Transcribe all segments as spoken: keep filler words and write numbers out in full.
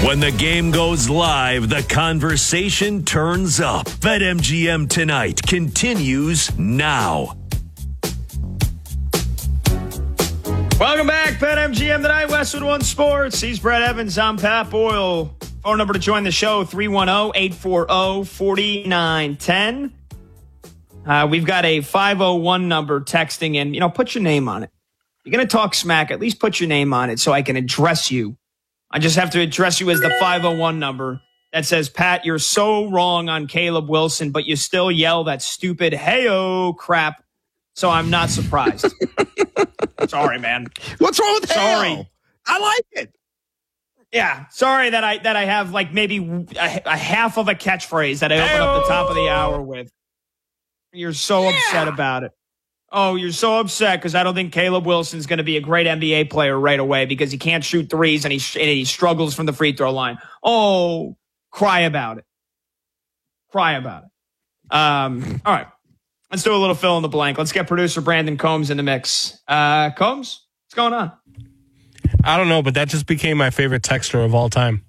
When the game goes live, the conversation turns up. BetMGM Tonight continues now. Welcome back, BetMGM Tonight, Westwood One Sports. He's Brett Evans. I'm Pat Boyle. Phone number to join the show, three one zero, eight four zero, four nine one zero. Uh, we've got a five oh one number texting in. You know, put your name on it. You're going to talk smack, at least put your name on it so I can address you. I just have to address you as the five oh one number that says, Pat, you're so wrong on Caleb Wilson, but you still yell that stupid hey-oh crap, so I'm not surprised. Sorry, man. What's wrong with Sorry. hell? I like it. Yeah, sorry that I that I have like maybe a, a half of a catchphrase that I open Hey-oh. up the top of the hour with. You're so Yeah. upset about it. Oh, you're so upset because I don't think Caleb Wilson's going to be a great N B A player right away because he can't shoot threes and he, and he struggles from the free throw line. Oh, cry about it. Cry about it. Um, all right. Let's do a little fill in the blank. Let's get producer Brandon Combs in the mix. Uh, Combs, what's going on? I don't know, but that just became my favorite texter of all time.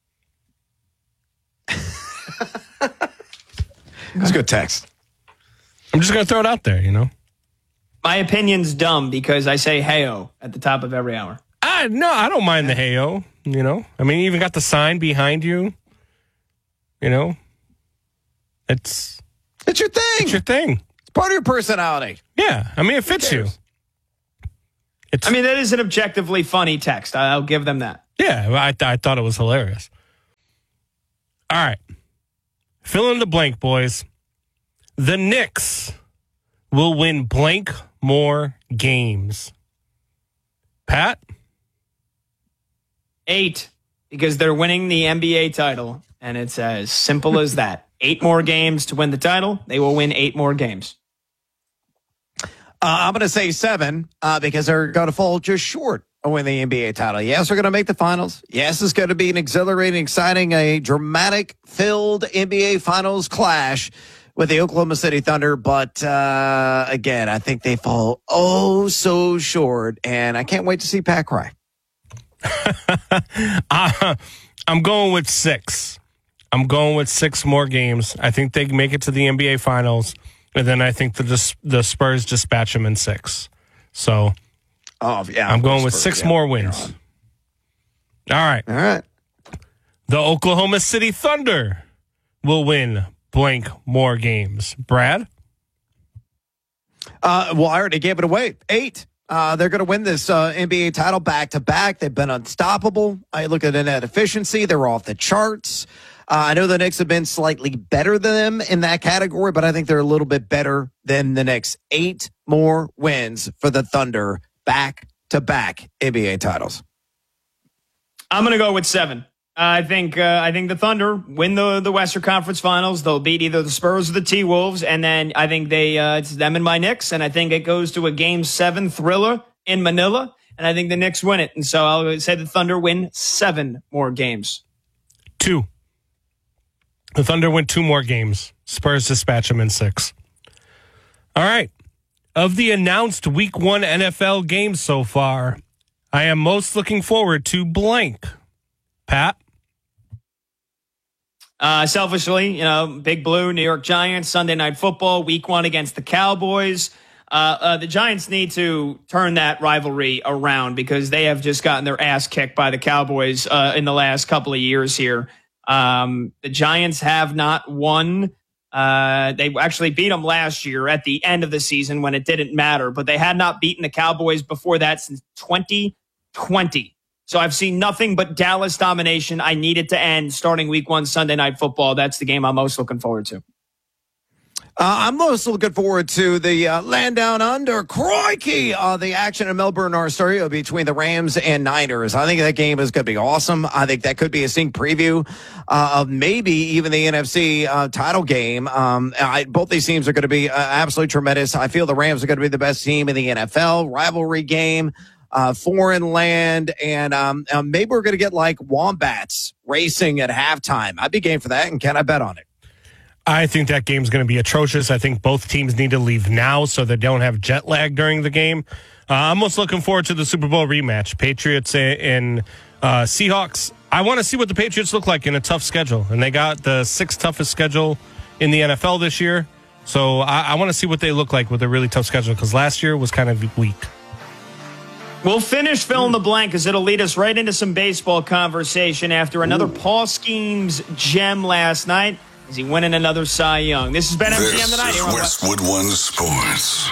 It's a good text. I'm just going to throw it out there, you know? My opinion's dumb because I say hey-oh at the top of every hour. I, no, I don't mind the hey-oh, you know? I mean, you even got the sign behind you, you know? It's... It's your thing. It's your thing. It's part of your personality. Yeah, I mean, it fits you. It's, I mean, that is an objectively funny text. I'll give them that. yeah, I, th- I thought it was hilarious. All right. Fill in the blank, boys. The Knicks will win blank more games. Pat? Eight, because they're winning the N B A title, and it's as simple as that. Eight more games to win the title. They will win eight more games. Uh, I'm going to say seven uh, because they're going to fall just short of winning the N B A title. Yes, they're going to make the finals. Yes, it's going to be an exhilarating, exciting, a dramatic-filled N B A finals clash with the Oklahoma City Thunder. But uh, again, I think they fall oh so short, and I can't wait to see Pat cry. uh, I'm going with six. I'm going with six more games. I think they make it to the N B A Finals, and then I think the the Spurs dispatch them in six. So, oh yeah, I'm going with Spurs, six yeah. more wins. All right. All right. The Oklahoma City Thunder will win blank more games. Brad? Uh, well, I already gave it away. Eight. Uh, they're going to win this uh, N B A title back to back. They've been unstoppable. I look at the net efficiency. They're off the charts. Uh, I know the Knicks have been slightly better than them in that category, but I think they're a little bit better than the Knicks. Eight more wins for the Thunder back to back N B A titles. I'm going to go with seven. Uh, I think uh, I think the Thunder win the the Western Conference Finals. They'll beat either the Spurs or the T-Wolves, and then I think they uh, it's them and my Knicks, and I think it goes to a Game Seven thriller in Manila, and I think the Knicks win it. And so I'll say the Thunder win seven more games. Two. The Thunder win two more games. Spurs dispatch them in six. All right. Of the announced Week One N F L games so far, I am most looking forward to blank. Pat? Uh, selfishly, you know, Big Blue, New York Giants, Sunday Night Football, Week One against the Cowboys. Uh, uh, the Giants need to turn that rivalry around because they have just gotten their ass kicked by the Cowboys uh, in the last couple of years here. Um, the Giants have not won. Uh, they actually beat them last year at the end of the season when it didn't matter, but they had not beaten the Cowboys before that since twenty twenty. So I've seen nothing but Dallas domination. I need it to end starting week one Sunday Night Football. That's the game I'm most looking forward to. Uh, I'm most looking forward to the uh, land down under. Crikey! Uh, the action in Melbourne, Australia between the Rams and Niners. I think that game is going to be awesome. I think that could be a sneak preview uh, of maybe even the N F C uh, title game. Um, I, both these teams are going to be uh, absolutely tremendous. I feel the Rams are going to be the best team in the N F L. Rivalry game, uh, foreign land, and um, uh, maybe we're going to get like wombats racing at halftime. I'd be game for that, and can I bet on it? I think that game's going to be atrocious. I think both teams need to leave now so they don't have jet lag during the game. Uh, I'm most looking forward to the Super Bowl rematch. Patriots and uh, Seahawks. I want to see what the Patriots look like in a tough schedule. And they got the sixth toughest schedule in the N F L this year. So I, I want to see what they look like with a really tough schedule because last year was kind of weak. We'll finish fill in the blank because it'll lead us right into some baseball conversation after another Ooh. Paul Skeens gem last night. Is he winning another Cy Young? This has been M G M Tonight. This is Westwood One Sports.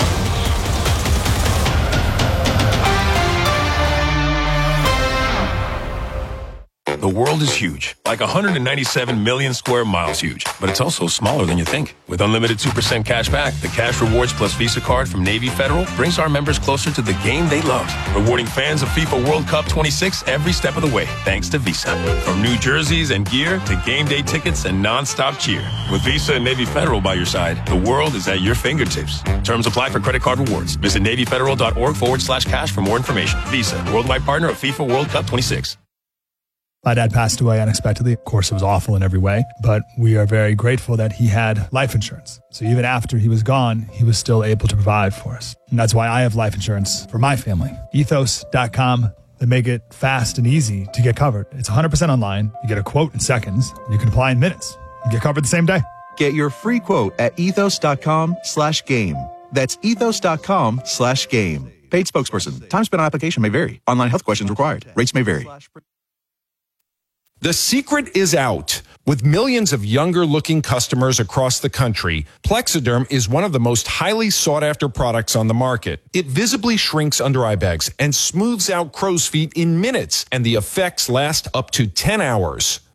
The world is huge, like one hundred ninety-seven million square miles huge, but it's also smaller than you think. With unlimited two percent cash back, the Cash Rewards Plus Visa card from Navy Federal brings our members closer to the game they love, rewarding fans of FIFA World Cup twenty-six every step of the way, thanks to Visa. From new jerseys and gear to game day tickets and non-stop cheer. With Visa and Navy Federal by your side, the world is at your fingertips. Terms apply for credit card rewards. Visit NavyFederal.org forward slash cash for more information. Visa, worldwide partner of FIFA World Cup twenty-six. My dad passed away unexpectedly. Of course, it was awful in every way, but we are very grateful that he had life insurance. So even after he was gone, he was still able to provide for us. And that's why I have life insurance for my family. Ethos dot com. They make it fast and easy to get covered. It's one hundred percent online. You get a quote in seconds. You can apply in minutes. You get covered the same day. Get your free quote at ethos.com slash game. That's ethos.com slash game. Paid spokesperson. Time spent on application may vary. Online health questions required. Rates may vary. The secret is out. With millions of younger-looking customers across the country, Plexiderm is one of the most highly sought-after products on the market. It visibly shrinks under eye bags and smooths out crow's feet in minutes, and the effects last up to ten hours.